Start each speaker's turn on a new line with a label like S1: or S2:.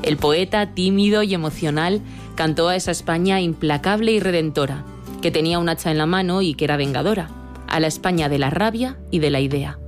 S1: El poeta, tímido y emocional, cantó a esa España implacable y redentora, que tenía un hacha en la mano y que era vengadora, a la España de la rabia y de la idea.